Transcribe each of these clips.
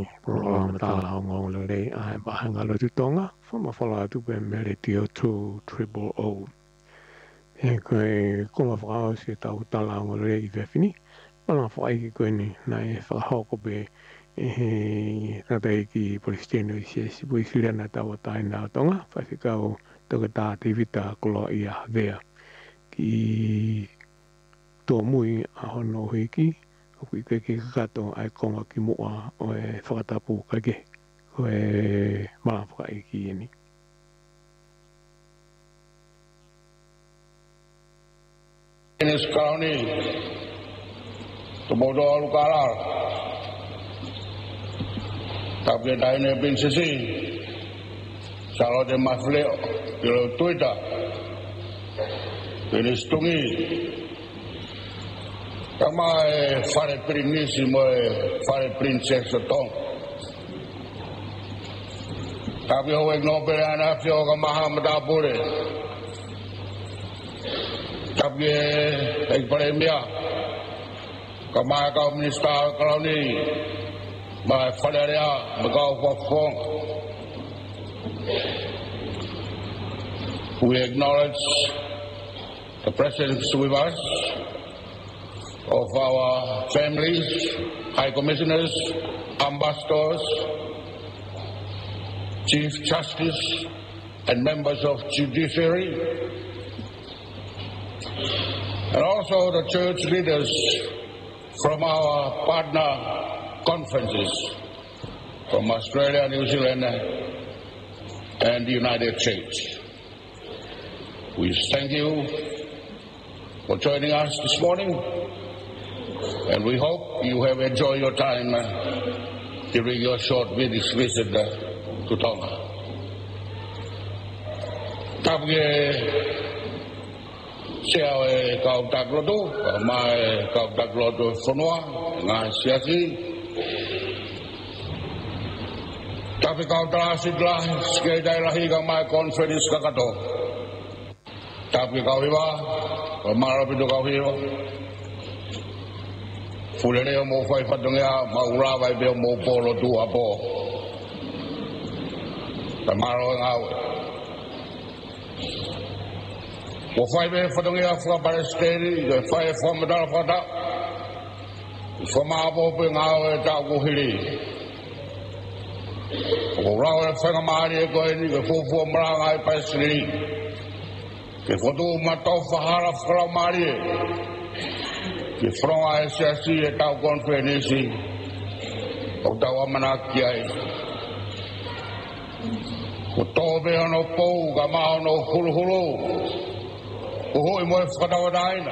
Matala ngole ai bahanga lo tutonga fama fala tu be mele tio 2000 e ko ma fa si tau tala ngole I ve fini pala fa I ko ni na e fa ho ko be na dai ki polisteno si bo sila na tawa tai na tonga fa si ka o to ta tivita ko lo ia vea ki to mui a hono hiki o kui ke kato ai konga ki mua o e whakatapu kake o e malawhaka I ki eni. Enes kauni tomodo alukalar tapi daine prinsesi salo de mafleo kilo tuita enes tungi kama fare primissimo fare princesso tong tapi ho nobel anafio kama hamadapure tapi premia kama kau minister koloni ma faleria magau fong we acknowledge the presence with us of our families, high commissioners, ambassadors, chief justice and members of judiciary, and also the church leaders from our partner conferences from Australia, New Zealand and the United States. We thank you for joining us this morning, and we hope you have enjoyed your time during your short visit to Tonga. Tapge siao kau taklodo, mai kau taklodo sonua ngai siasi. Tapi kau terhasillah sekadar lahi kamai conference kakato. Tapi kau iba, malam itu kau iba. Fulere mo fai fatongya maura vai be mo polo tu apo. Tamaro ngau. Mo fai be fatongya fra paresteri, ge fai formadal fata. Fama apo pe ngau ta ko hili. O rawa fa ngamari ko ni ge fofo mra ngai pasri. Ke foto mato fahara fra mari. Ke front ASC e tau konferensi o tau amanakiai o tobe ono pou kama ono hulu o hoi moe whakatawadaina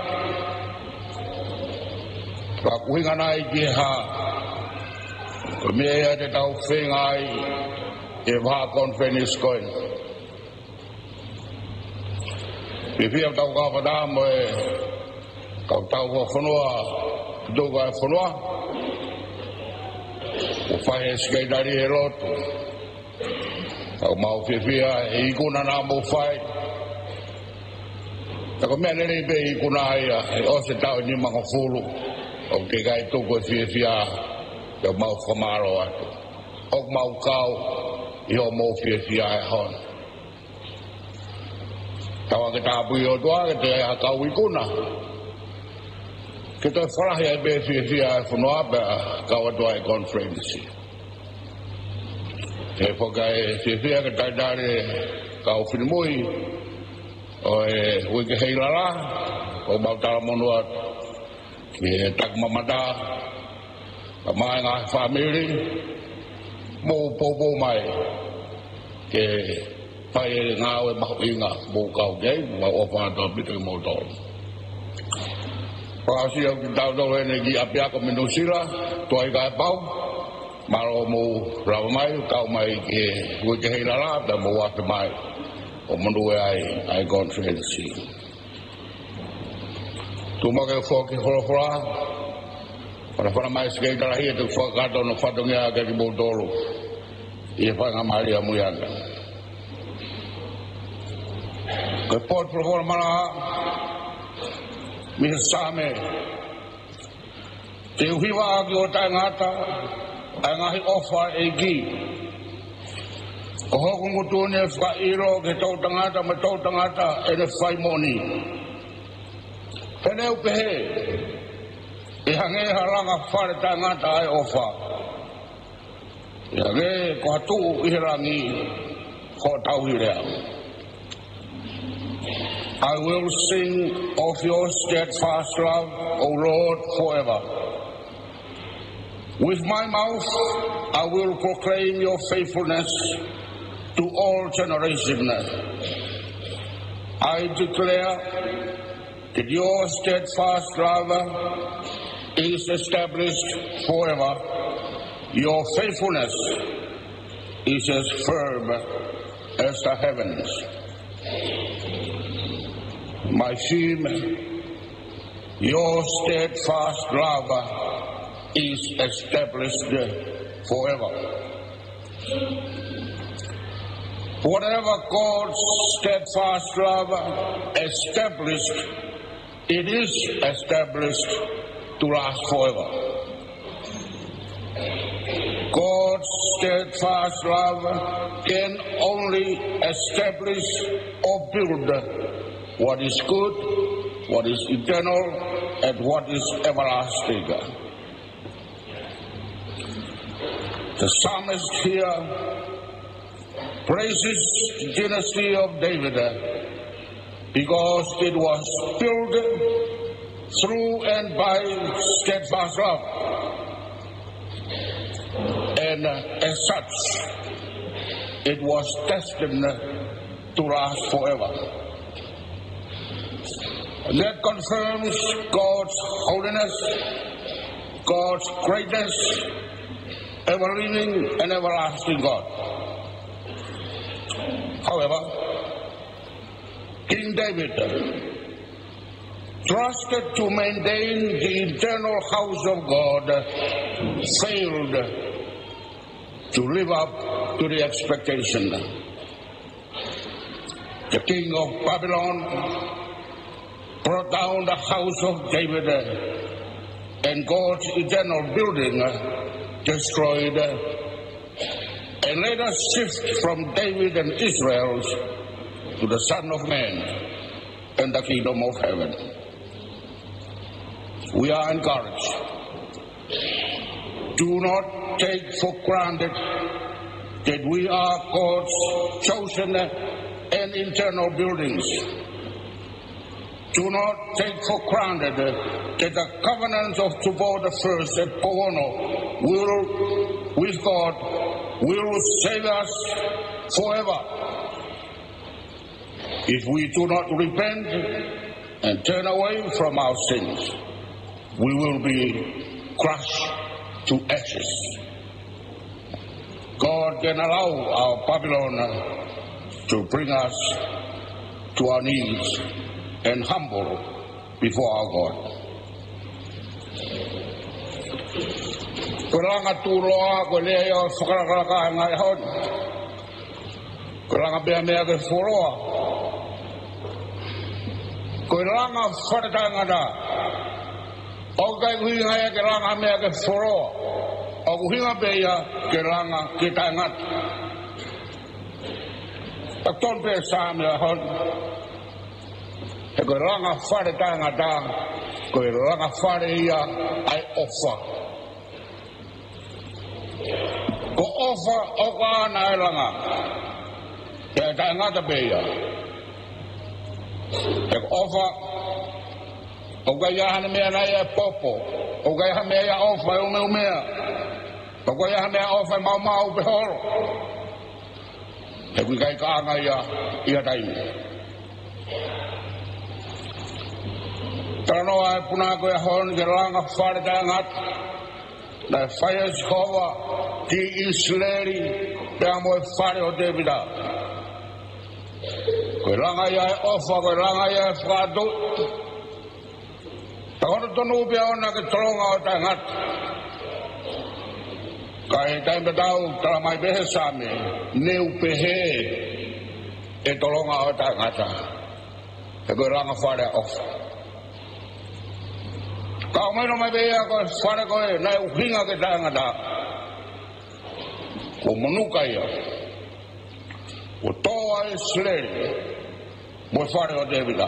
ka kuhinga nai ki ha ko mea te tau whengai e waha konferensi koin pipia tau kawada moe kau tahu ko whanua, doga whanua, o whahe skai dari e roto. Kau mau whiwhia e ikuna nā mō whai. Tako mea nere be ikuna ia, e o se tau ni manga fulu. O ke kai toko whiwhia, kau mau whamaro atu. O mau kau, i o mō whiwhia e hon. Tawa ke tāpui o tua, ke te a kau ikuna. Kita farahi ai be fia fonua ba kawa doai conference. E fokai fia ka taidare ka ofilmoi o e wike heilala o bautala monua ke tak mamada mai nga family mo popo mai ke pai nga o ba inga mo ka ge ma o fa do bitu mo do. Pasi yang kita tahu energi api aku menusila, tuai kau bau, malu mu ramai kau mai ke, gue kehilangan dan mau waktu mai, menduai ai konferensi. Tu makai fokus hora-hora, pada mai sekali terakhir tu fokus atau fatungnya agak dibodol, ia panggil Maria Muyanga. Kepot performa mana? Misame te uhiwa ki o tai ngata Angahi ofa egi. Oho mutune fa iro ke tau tangata ma tau tangata e le fai moni. Pene upehe. E hange haranga whare tangata ai ofa. E hange ko hatu ihirangi ko tau hirea. I will sing of your steadfast love, O Lord, forever. With my mouth, I will proclaim your faithfulness to all generations. I declare that your steadfast love is established forever. Your faithfulness is as firm as the heavens. My theme, your steadfast love is established forever. Whatever God's steadfast love established, it is established to last forever. God's steadfast love can only establish or build what is good, what is eternal, and what is everlasting. The psalmist here praises the dynasty of David because it was built through and by steadfast love. And as such, it was destined to last forever. And that confirms God's holiness, God's greatness, ever-living and everlasting God. However, King David trusted to maintain the eternal house of God, failed to live up to the expectation. The king of Babylon brought down the house of David, and God's eternal building destroyed, and let us shift from David and Israel to the Son of Man and the kingdom of heaven. We are encouraged. Do not take for granted that we are God's chosen and eternal buildings. Do not take for granted that the covenant of Tubal the First at Pohono with God will save us forever. If we do not repent and turn away from our sins, we will be crushed to ashes. God can allow our Babylon to bring us to our knees and humble before our God. Kuranga tuloa ko leo whakaraka ngai hon. Kuranga bea mea ke whoroa. Kuranga wharatanga da. O kai kuhinga ia ke ranga mea ke whoroa. O kuhinga bea ke ranga ke tangat. Takton pe sa mea hon. E koe ranga whare tangata, koe ranga whare ia ai ofa. Ko ofa o ka ana e ranga, e tangata beia. E ko ofa, o ka iahane mea na ia popo, o ka iahane mea ia ofa e ume umea, o ka iahane mea ofa e mau mau behoro. E kui kai ka anga ia taimi. Taranoa e puna koe hon ke ranga whare tangat na whaia Jehova ki Israeli pe amo e whare o Davida. Koe ranga ia e ofa, koe ranga ia e whakatu. Ta kono tonu pe ona ke tolonga o tangat. Ka e taimpe tau tala mai behe same, neu pehe e tolonga o tangata. E koe ranga whare ofa. Kau mai no mai bea ko whare koe nai uhinga ke tangata. o manukai o toa Israeli mo fare o Davida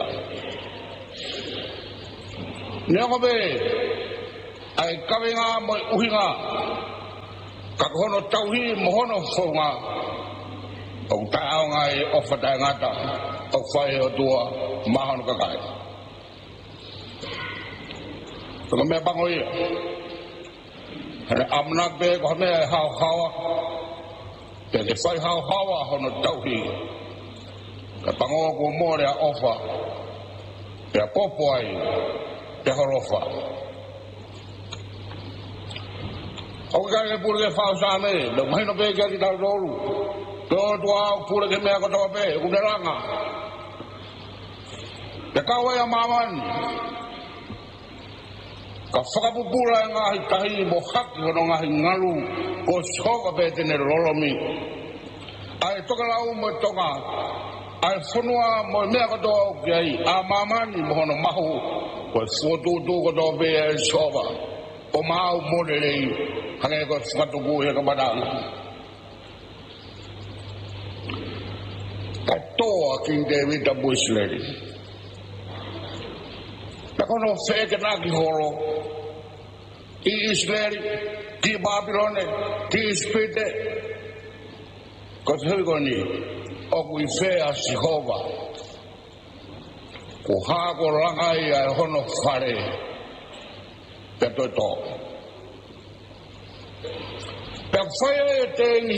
Neo be ai kawenga mo uhinga ka hono tauhi mo hono fonga o taonga e ofata ngata o fai o tua mahon ka kai ko me bangoi Hana amnak be ko me hawa te fai hawa hono tauhi ka pango ko mo re ofa te popo ai te horofa o ka ke pure fa sa me lo mai no be ka ki dal dolu to tua pure ke me ko to be u de ranga te ka wa ya maman ka whakapupura e ngahi tahi mo haki hono ngahi ngalu ko soka pe tene rolomi ai toka lau mo toka ai whanua mo mea katoa o ki ai a mamani mo hono mahu ko whotutu katoa pe e soka o mau morerei hange ko whakatuku he ka badanga ka toa King David a Bushleri kono feke na ki horo i Israeli ki Babylone ki Spite ko thegoni o kui fe a Jehova ko ha ko rangai a hono fare te to pe fire ten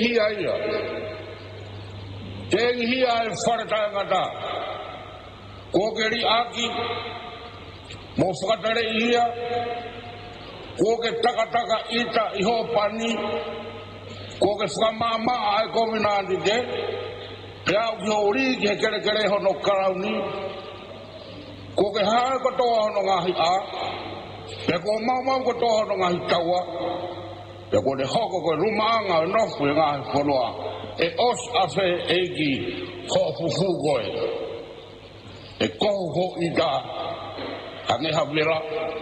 hi ai fare ta ngata ko geri aki mo whakatare ia, ko ke taka ita iho pani, ko ke whakamama ai kominandi te, ke au ki hori ke kere hono karauni, ko ke hae katoa hono ngahi a, pe ko mau katoa hono ngahi taua, pe ko le hoko ko rumaanga nofu e ngahi whanua, e os afe eiki ho fufu koe, e kohu ho ita, Ane habira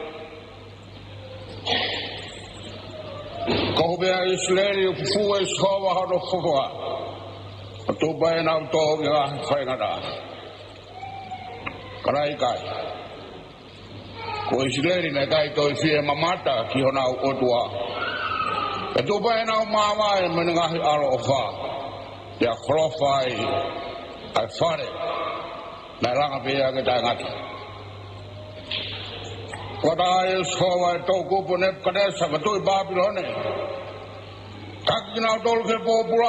ko be Israeli fu e sova hado fua to ba na to ga fa na da kai ko Israeli na kai to fi mamata ki hona o tua to ba na mama e menga aro fa ya profai ai fare na ranga be ya ga ngata Kodai sowa toko pone kada sabato Babylone. Kakina tol ke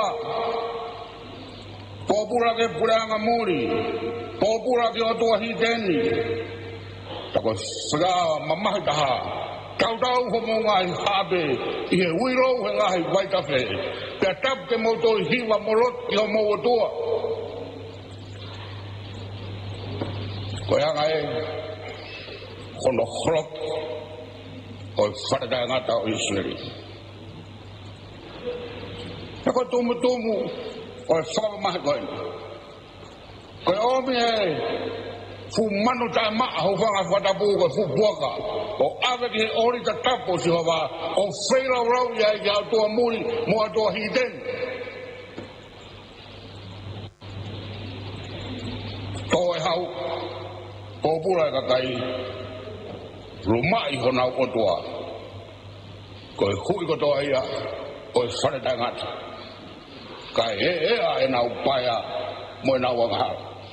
popura ke puranga muri, popura ke oto hiteni. Tako sga mamah daha. Kau homongai habe, ihe wiro ngai waita fe. Tetap ke moto hiwa molot yo mowotua. Koyangai kono khrop o farda ngata o Israeli ko tumu o sama mahgoin ko omi fu manu ta ma ho fanga fata bu ko fu boka o ave ke ori ta tapo si hova o feira rau ya to muri mo to hiden to hau popula ka kai rumai hona o toa ko hui ko toa ia o fare dangat kai e na upaya mo na wanga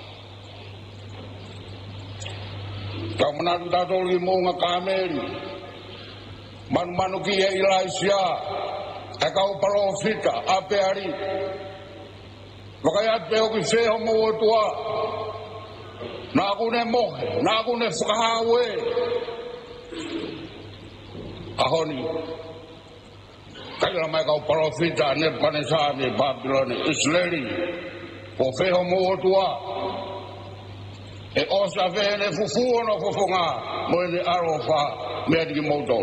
kamana da doli mo nga kameri manu ki e Elijah e ka o profeta apeari wakaya pe o ki se ho mo toa na kune whakahawe ahoni kaila mai kau profita Nebuchadnezzar ni Babylon Israeli ko feho mo tua e osa vene fufu no fufunga mo ni arofa me di moto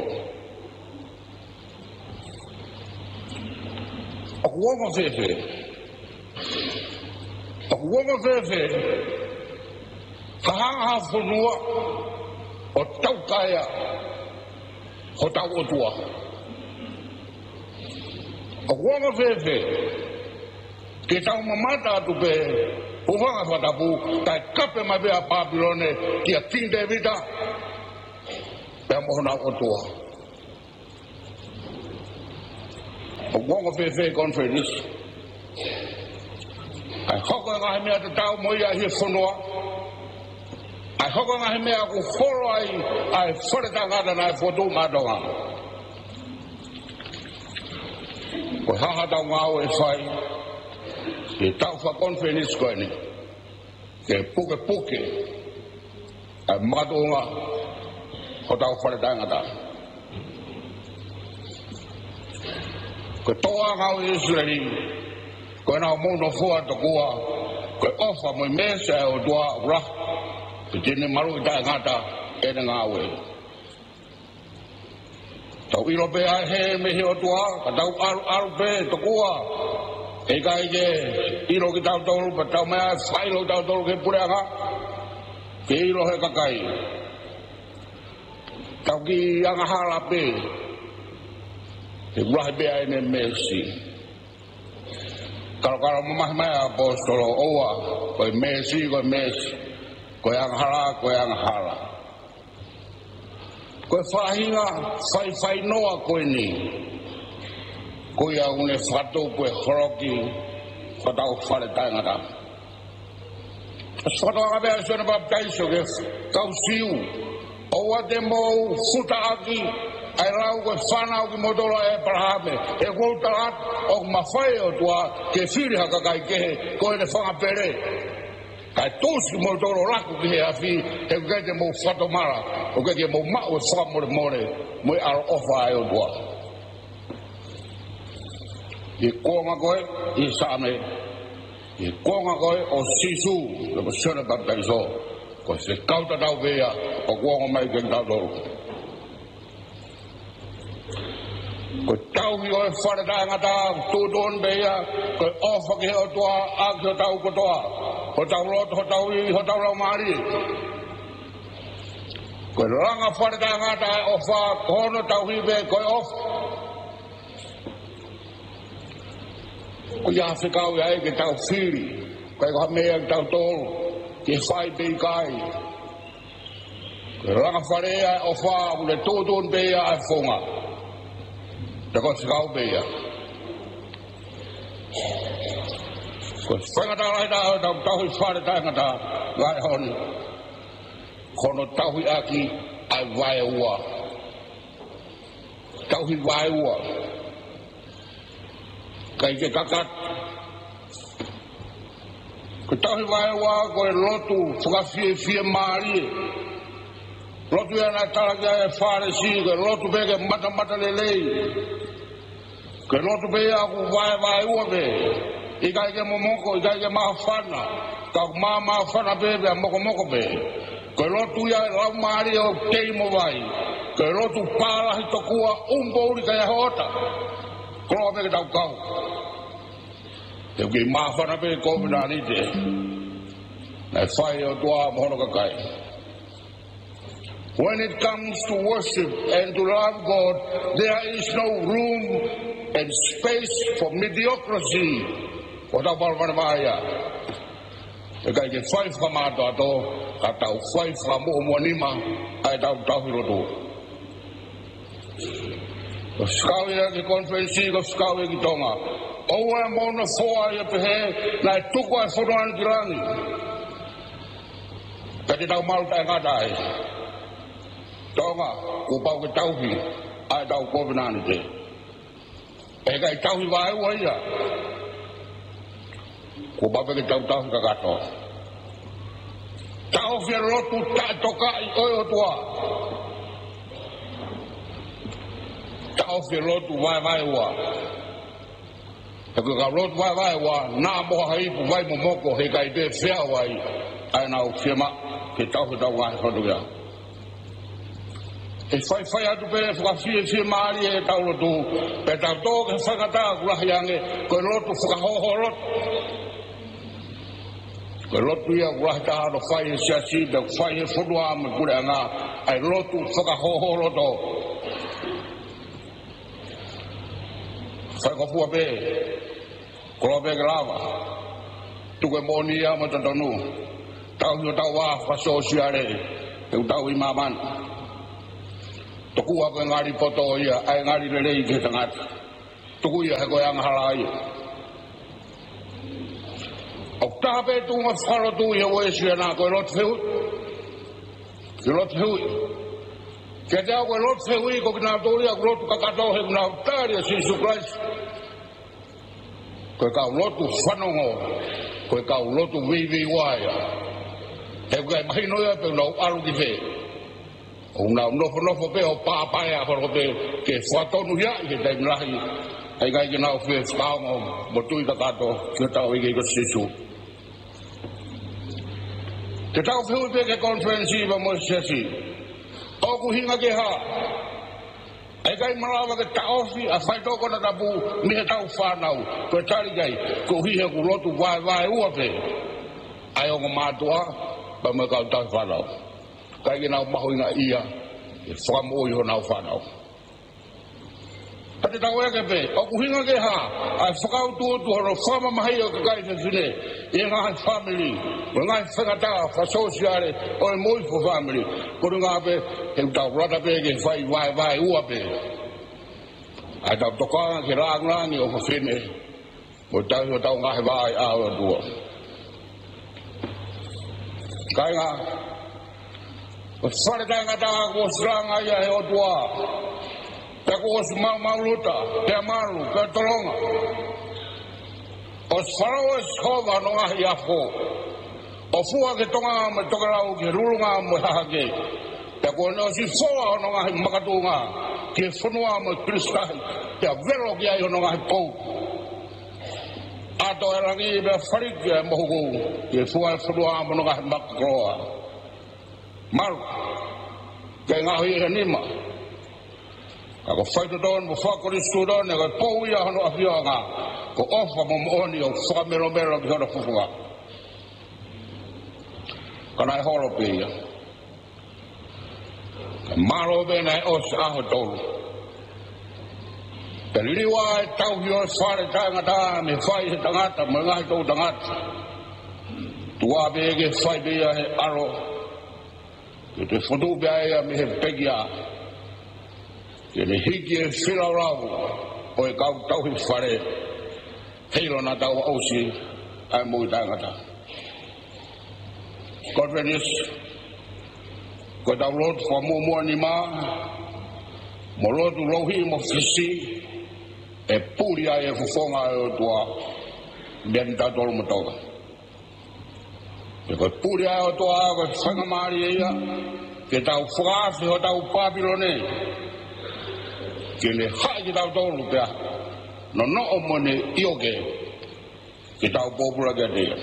Akwo fefe Kahanga funua o tau kaya o tau o tua. wanga fefe ke tau mamata atu pe uvanga fatapu kai kape mabea Babylone kia King David pe mohona otua wanga fefe conference ai hoko nga mea te tau moia hi whanua ai hoko nga mea ku horo ai whareta ngata nai whotu matonga ko haha tau ngau e whai ke tau wha conference koe ni ke puke ai matonga ko tau whareta ngata ko toa ngau e Israeli ko na mono fua to kua ko ofa mo mesa o doa ra ke tini maru ta ngata e ngawe tau iro be a he me he o doa ka tau aru be to kua e kai je iro ki tau tau pa tau me failo tau tau ke pura ga ke iro he kakai tau ki anga hala be e ra be a ne mercy kalau mamah apostolo oa koi mesi koi ang hala koi fahinga fai noa koi ni koi ang une fato koi horoki fatau fale tangata fato aga bea sona baptaiso ke kau siu oa demo futa aki ai rau ko whanau ki motola e parahame e koutarat o mawhai o tua ke whiri haka kai kehe koe ne whangapere kai tōsi motoro raku ki he awhi e keke mō whatomara o keke mō mao e whakamore mo e aro ofa ai o tua i konga koe i same i konga koe o sisu e ko sene baptaiso ko se kauta tau vea o konga mai ken tau toru ko tau hi o whareta ngata tūtōn beia ko ofa ki o toa aki o tau kotoa ho tau roto ho tau i ho tau rau maari ko ranga whareta ngata ofa kono tau hi be ko ofa ko ia whikau ia ke tau whiri ko e koha mea ki tau tōru ki whai bei kai ko ranga wharea ofa ule tūtōn beia ai whonga Tako sikau beia. Ko whangata rai tau tauhi whare tangata rai hon. Kono tauhi aki ai vai ua. Tauhi vai ua. Kai ke kakat. Ko tauhi vai ua ko e lotu whakawhie maari. Lotu ia nai talakia e whare si ko lotu peke mata lelei. Ke lotu pe aku vai ua pe i kai ke momoko i kai ke mahawhana ka mahawhana pe pe moko pe ke lotu ia lau maari o teimo vai ke lotu pārahi tokua umpouri kai hota kroa pe ke tau kau te ke mahawhana pe kovinani te nai whai o tua mohono kakai. When it comes to worship and to love God, there is no room and space for mediocrity. Kota balmana maya. Eka ke five kamato ato, katau five kamu umonima, ay tau hiroto. Skawi na ke konferensi ko skawi ki tonga. Owa mona foa ya pehe na tuko ay fodoan kirangi. Kati tau malu tayo kadai. Tonga, upau ke tauhi, ai tau kovinani te. E kai tauhi vai ua ia. Upau ke tauhi kakato. Tauhi rotu toka i oio tua. Tauhi rotu vai ua. E ka rotu vai ua, nā moha hipu vai momoko he kai te whea wai. Ai nau whiema, ke tauhi tau vai whanu ia. E whai atu pe whakawhie maari e tau rotu. Pe tau tō ke whakata kurahi ange, koe rotu whakahoho rotu. Koe rotu ia kurahi taha no whai e siasi, te whai e whunua me kure anga, ai rotu whakahoho rotu. Fai ko fua pe. Ko pe lava. Tu ke moni ya mo tonu. Tau yo tau wa fa sosiale. E tau I maman. Toku wa ko ngari poto ia, ai ngari lele I ke tangat. Toku ia ko yang halai. O tape tu nga falo tu ia wo sia na ko lot feu. Ke lot feu. Ke ta ko lot feu ko na to ia lot ka ka to he na tari si surprise. Ko ka lot tu fanongo. Ko ka lot tu vivi waya. E ko mai no ia pe no alu ki fe. Una no pe o pa ya por pe que foto no ya que dai lahi ai ga que na fe fa mo tu ta to que ta o que sisu que ta o fe que conference va mo sesi o ku hinga ke ha ai ga mala que ta o fi a fa to ko na tabu mi ta o fa na ko ta ri ga ko hi he ku lo tu va u pe ai o ma to ba mo ka ta fa na kai na maho ina ia e famo yo na fanao ate tawe ke pe o kuhinga ke ha ai fakau tu ro fama mai o kai se sine e nga family nga fakata fa sociale o moi fo family ko nga pe e ta rota pe ke fai vai u pe ai ta to ka ke ra ni o fine o ta nga vai a o tu kai nga o fare da ko stranga ya e o tua ta ko ma luta te malu ka tolonga o faro skova no ya fo o fua ke tonga me tokara o ke rulunga mo ha ke ta ko no si fo no nga makatunga ke fonua mo krista te vero ke ai no nga po ato era ni be fari ke mo ko ke fua fonua mo no nga makroa mal ke nga hi ni ma ko fai to don mo fa ko stu don ne ko po ya no afia nga ko ofa mo oni o fa mero ki hono fufuga kana e holo pe ya malo be na o sa ho to te liwa tau yo fare tanga ta me fai tanga ta mo nga to tanga tua be ke fai be ya aro te foto bia me pegia ke le hiki e whira rau o e kau tau hi whare heilo na tau ausi ai mui tangata Godrenis ko tau lot wha mua ni ma mo lotu rohi mo fisi e puri ai e fufonga e o tua bian tatol mo toga ko puri ai o tua ko whangamari e ia ke tau whakawhi o tau Papilone ke le hai ki tau tolu pia no o mone ioke ki tau popula ke te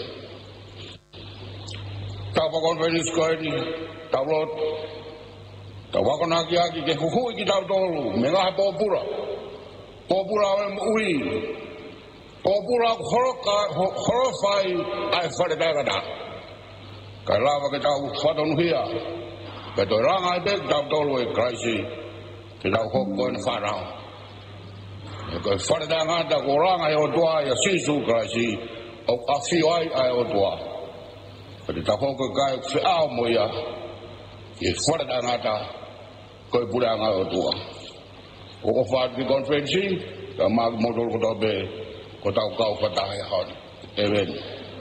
tau pa conference ko ni tau lot tau wakona ki ke huhui ki tau tolu me ngahe popula o ui popula horofai ai whare tagata kai lava ke tau whatonu hia ke toi ranga i bek tau tolu e kraisi ke tau hoko e whanau. E koe whaneda ngata ko ranga e o tua e a sisu kraisi o awhio ai o tua. Ke tau hoko e kai whiau mo ia e whaneda ngata koe puranga e o tua. O ko whati konferensi ka maa modol ko tau be ko tau kau whatahe hon. E weni.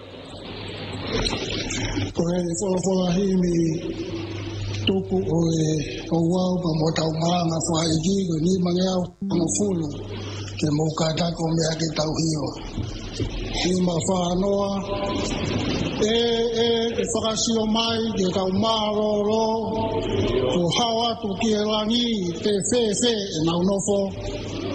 Koe e whola himi tuku o wau pa mo tau maanga whae jigo ni mangeau mo fulu ke mo kata ko mea ke tau hio ni ma whanoa e whakasio mai ke tau maaroro ko hawa tu ki e langi te fe e nau nofo